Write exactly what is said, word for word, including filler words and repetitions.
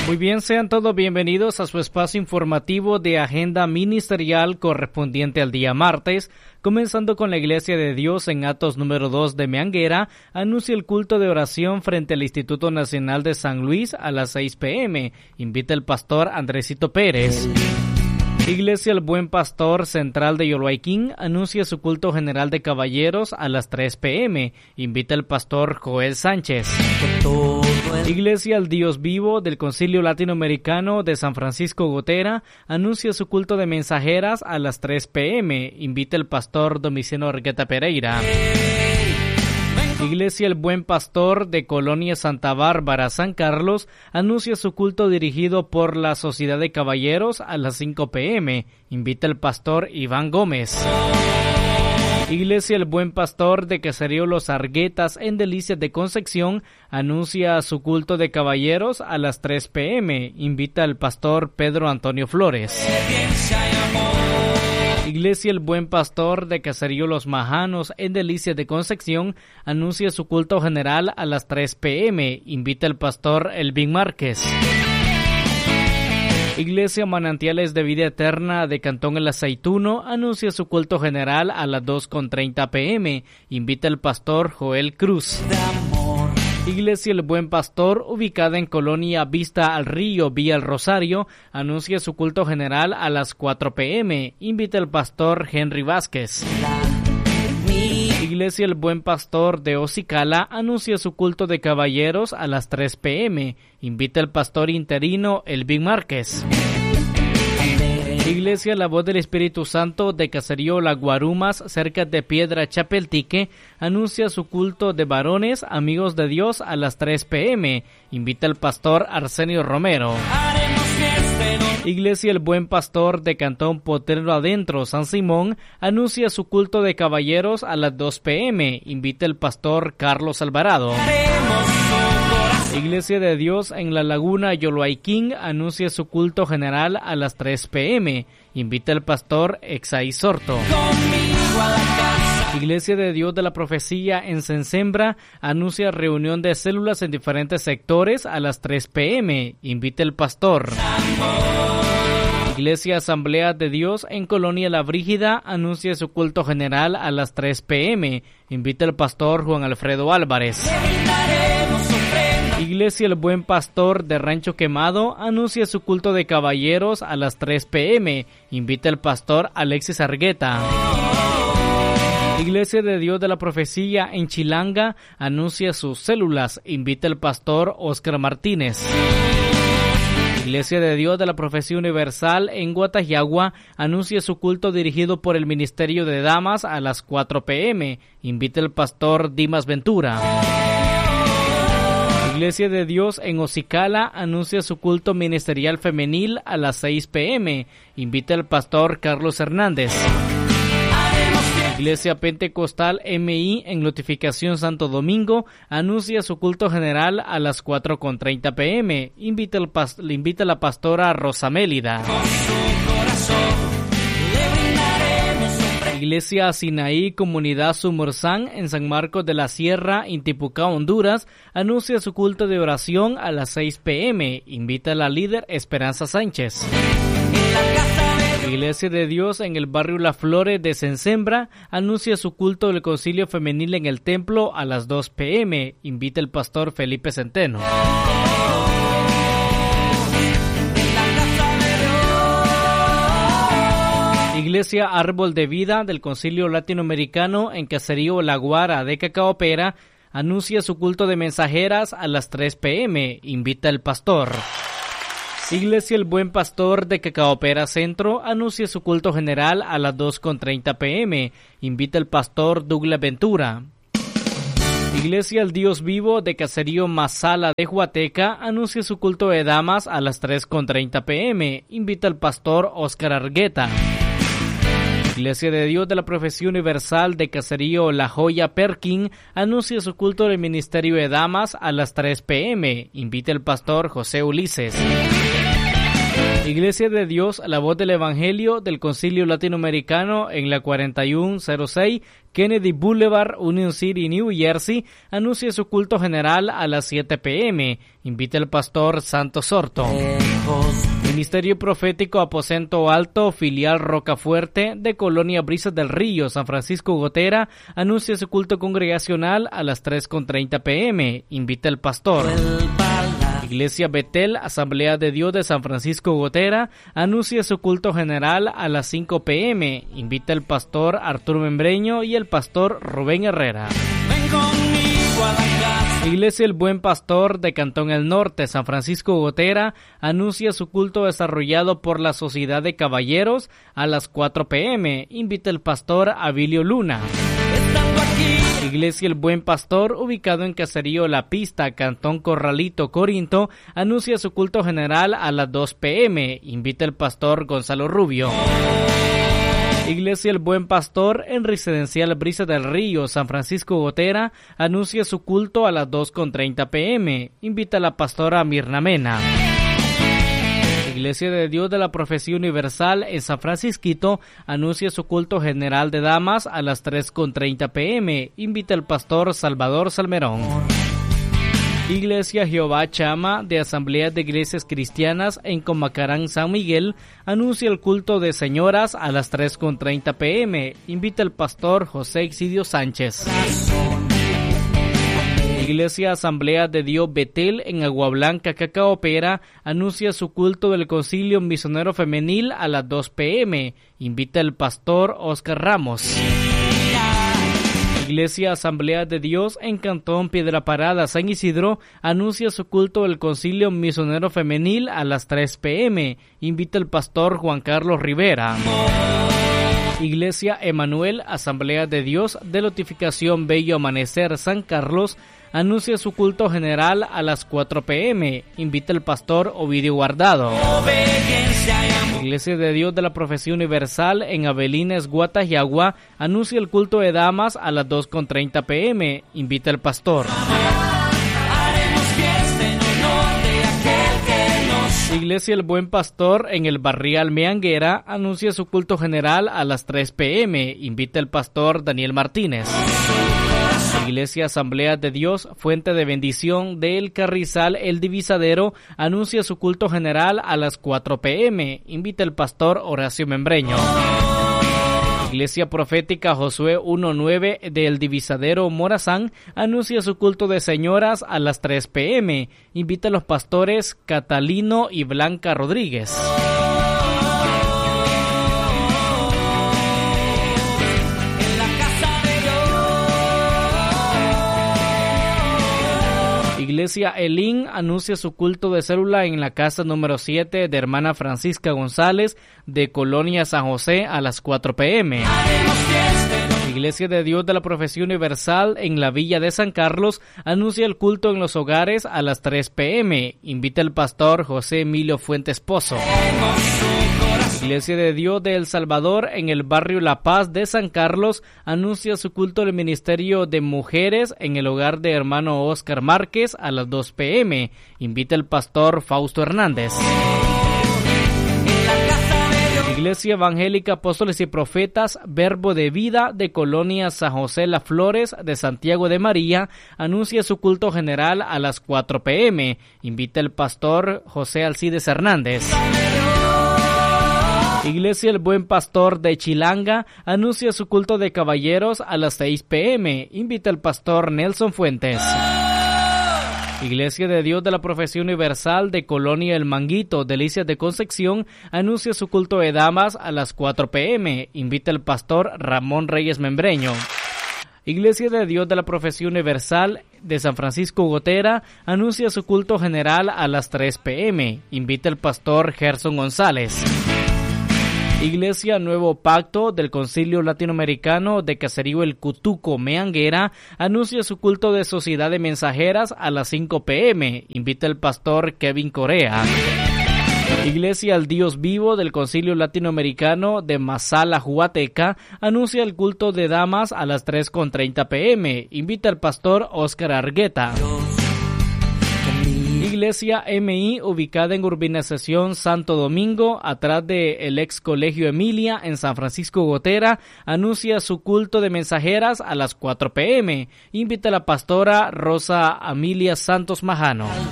Muy bien, sean todos bienvenidos a su espacio informativo de Agenda Ministerial correspondiente al día martes, comenzando con la Iglesia de Dios en Atos número dos de Meanguera, anuncia el culto de oración frente al Instituto Nacional de San Luis a las seis pe eme. Invita el pastor Andresito Pérez. Iglesia El Buen Pastor Central de Yoloaiquín anuncia su culto general de caballeros a las tres pe eme. Invita el pastor Joel Sánchez. Iglesia El Dios Vivo del Concilio Latinoamericano de San Francisco Gotera anuncia su culto de mensajeras a las tres pe eme. Invita el pastor Domiciano Argueta Pereira. Iglesia El Buen Pastor de Colonia Santa Bárbara, San Carlos, anuncia su culto dirigido por la Sociedad de Caballeros a las cinco pe eme. Invita el pastor Iván Gómez. Iglesia El Buen Pastor de Caserío Los Arguetas en Delicias de Concepción anuncia su culto de caballeros a las tres pe eme. Invita al pastor Pedro Antonio Flores. Iglesia El Buen Pastor de Caserío Los Majanos en Delicias de Concepción anuncia su culto general a las tres pe eme. Invita el pastor Elvin Márquez. Iglesia Manantiales de Vida Eterna de Cantón El Aceituno anuncia su culto general a las dos con treinta pe eme. Invita el pastor Joel Cruz. Iglesia El Buen Pastor, ubicada en Colonia Vista al Río, Vía El Rosario, anuncia su culto general a las cuatro pe eme. Invita el pastor Henry Vázquez. Iglesia El Buen Pastor de Ocicala anuncia su culto de caballeros a las tres pe eme. Invita el pastor interino Elvin Márquez. Iglesia La Voz del Espíritu Santo de Caserío La Guarumas, cerca de Piedra Chapeltique, anuncia su culto de varones amigos de Dios a las tres pe eme. Invita el pastor Arsenio Romero. Iglesia El Buen Pastor de Cantón Potrero Adentro, San Simón, anuncia su culto de caballeros a las dos pe eme. Invita el pastor Carlos Alvarado. Iglesia de Dios en La Laguna, Yoloaiquín, anuncia su culto general a las tres pe eme. Invita el pastor Exaí Sorto. Iglesia de Dios de la Profecía en Sensembra anuncia reunión de células en diferentes sectores a las tres pe eme. Invita el pastor. Iglesia Asamblea de Dios en Colonia La Brígida anuncia su culto general a las tres pe eme. Invita el pastor Juan Alfredo Álvarez. Iglesia El Buen Pastor de Rancho Quemado anuncia su culto de caballeros a las tres pe eme. Invita el pastor Alexis Argueta. Iglesia de Dios de la Profecía en Chilanga anuncia sus células. Invita el pastor Óscar Martínez. Iglesia de Dios de la Profecía Universal en Guatajagua anuncia su culto dirigido por el Ministerio de Damas a las cuatro pe eme. Invita el pastor Dimas Ventura. Iglesia de Dios en Ocicala anuncia su culto ministerial femenil a las seis pe eme. Invita el pastor Carlos Hernández. Iglesia Pentecostal eme i en Notificación Santo Domingo anuncia su culto general a las cuatro con treinta pe eme. Invita, el pas- le invita la pastora Rosa Mélida. Iglesia Sinaí Comunidad Sumorzán en San Marcos de la Sierra, Intipucá, Honduras, anuncia su culto de oración a las seis pe eme. Invita a la líder Esperanza Sánchez. Iglesia de Dios en el barrio La Flores de Sensembra anuncia su culto del concilio femenil en el templo a las dos pe eme. Invita el pastor Felipe Centeno. Iglesia Árbol de Vida del Concilio Latinoamericano en Caserío La Guara de Cacaopera anuncia su culto de mensajeras a las tres pe eme. Invita el pastor. Iglesia El Buen Pastor de Cacaopera Centro anuncia su culto general a las dos con treinta pe eme. Invita el pastor Douglas Ventura. Iglesia El Dios Vivo de Caserío Masala de Huateca anuncia su culto de damas a las tres con treinta pe eme. Invita el pastor Óscar Argueta. Iglesia de Dios de la Profecía Universal de Caserío La Joya Perkin anuncia su culto del Ministerio de Damas a las tres pe eme. Invita el pastor José Ulises. Iglesia de Dios, la voz del Evangelio del Concilio Latinoamericano en la cuarenta y uno cero seis Kennedy Boulevard, Union City, New Jersey, anuncia su culto general a las siete pe eme. Invita el pastor Santo Sorto. Ministerio Profético Aposento Alto, filial Rocafuerte de Colonia Brisas del Río, San Francisco Gotera, anuncia su culto congregacional a las tres con treinta pe eme. Invita el pastor. Iglesia Betel, Asamblea de Dios de San Francisco Gotera, anuncia su culto general a las cinco pe eme. Invita el pastor Arturo Membreño y el pastor Rubén Herrera. Ven conmigo a la casa. Iglesia El Buen Pastor de Cantón El Norte, San Francisco Gotera, anuncia su culto desarrollado por la Sociedad de Caballeros a las cuatro pe eme. Invita el pastor Abilio Luna. Iglesia El Buen Pastor, ubicado en Caserío La Pista, Cantón Corralito, Corinto, anuncia su culto general a las dos pe eme. Invita el pastor Gonzalo Rubio. Iglesia El Buen Pastor en Residencial Brisa del Río, San Francisco Gotera, anuncia su culto a las dos con treinta pe eme. Invita a la pastora Mirna Mena. Iglesia de Dios de la Profecía Universal en San Francisquito anuncia su culto general de damas a las tres con treinta pe eme. Invita al pastor Salvador Salmerón. Iglesia Jehová Chama de Asamblea de Iglesias Cristianas en Comacarán, San Miguel, anuncia el culto de señoras a las tres con treinta pe eme. Invita al pastor José Exidio Sánchez. Iglesia Asamblea de Dios Betel en Agua Blanca, Cacaopera, anuncia su culto del Concilio Misionero Femenil a las dos pe eme. Invita el pastor Oscar Ramos. Iglesia Asamblea de Dios en Cantón Piedra Parada, San Isidro, anuncia su culto del Concilio Misionero Femenil a las tres pe eme. Invita el pastor Juan Carlos Rivera. Iglesia Emanuel, Asamblea de Dios de Notificación Bello Amanecer, San Carlos, anuncia su culto general a las cuatro pe eme. Invita el pastor Ovidio Guardado. Iglesia de Dios de la Profecía Universal en Avelines, Guatajagua, anuncia el culto de damas a las dos con treinta pe eme. Invita el pastor. Iglesia El Buen Pastor en el Barrial Meanguera anuncia su culto general a las tres pe eme. Invita el pastor Daniel Martínez. Iglesia Asamblea de Dios, Fuente de Bendición del Carrizal El Divisadero, anuncia su culto general a las cuatro pe eme. Invita el pastor Horacio Membreño. Iglesia Profética Josué uno nueve del Divisadero Morazán anuncia su culto de señoras a las tres pe eme. Invita a los pastores Catalino y Blanca Rodríguez. Iglesia Elín anuncia su culto de célula en la casa número siete de hermana Francisca González de Colonia San José a las cuatro pe eme. Iglesia de Dios de la Profecía Universal en la Villa de San Carlos anuncia el culto en los hogares a las tres pe eme. Invita el pastor José Emilio Fuentes Pozo. Iglesia de Dios de El Salvador en el barrio La Paz de San Carlos anuncia su culto del Ministerio de Mujeres en el hogar de hermano Oscar Márquez a las dos pe eme. Invita el pastor Fausto Hernández. Iglesia Evangélica Apóstoles y Profetas Verbo de Vida de Colonia San José Las Flores de Santiago de María anuncia su culto general a las cuatro pe eme. Invita el pastor José Alcides Hernández. Iglesia El Buen Pastor de Chilanga anuncia su culto de caballeros a las seis pe eme. Invita el pastor Nelson Fuentes. Iglesia de Dios de la Profecía Universal de Colonia El Manguito, Delicias de Concepción, anuncia su culto de damas a las cuatro pe eme. Invita el pastor Ramón Reyes Membreño. Iglesia de Dios de la Profecía Universal de San Francisco Gotera anuncia su culto general a las tres pe eme. Invita el pastor Gerson González. Iglesia Nuevo Pacto del Concilio Latinoamericano de Caserío El Cutuco, Meanguera, anuncia su culto de Sociedad de Mensajeras a las cinco pe eme. Invita el pastor Kevin Corea. Iglesia al Dios Vivo del Concilio Latinoamericano de Masala, Huateca, anuncia el culto de damas a las tres con treinta pe eme. Invita al pastor Oscar Argueta. Iglesia iglesia M I, ubicada en Urbanización Santo Domingo, atrás del ex Colegio Emilia en San Francisco Gotera, anuncia su culto de mensajeras a las cuatro p m Invita a la pastora Rosa Emilia Santos Majano.